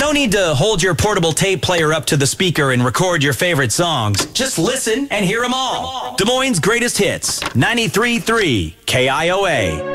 No need to hold your portable tape player up to the speaker and record your favorite songs. Just listen and hear them all. Des Moines' greatest hits, 93.3 KIOA.